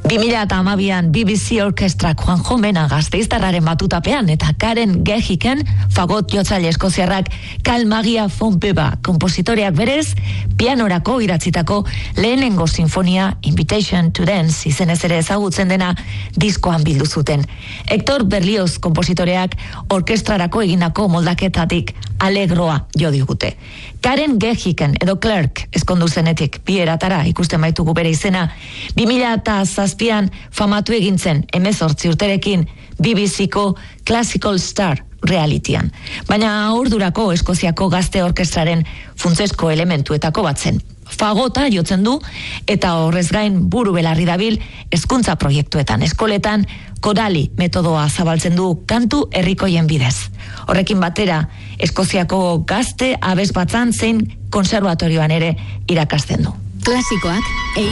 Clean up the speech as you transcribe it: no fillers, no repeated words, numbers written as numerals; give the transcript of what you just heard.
2012an BBC Orkestrak Juanjo Mena Gasteiztarraren batutapean eta Karen Gehiken fagot jotzaile eskoziarrak Kal Magia von Beba kompositoreak berez pianorako idatzitako lehenengo sinfonia Invitation to Dance izenez ere ezagutzen dena diskoan bildu zuten. Hector Berlioz kompositoreak orkestrarako egindako moldaketatik alegroa jo digute. Karen Gehiken edo Clark ezkondu zenetik bi eratara ikusten baitugu bere izena 2007an famatu egintzen 18 urterekin BBC-ko Classical Star realityan. Baina ordurako Eskoziako gazte orkestraren funtsezko elementuetako bat zen. Fagota jotzen du eta horrez gain buru belarri dabil hezkuntza proiektuetan, eskoletan korali metodoa zabaltzen du kantu herrikoien bidez. Horrekin batera, Eskoziako gazte abesbatzan zein konserbatorioan ere irakasten du. Klasikoak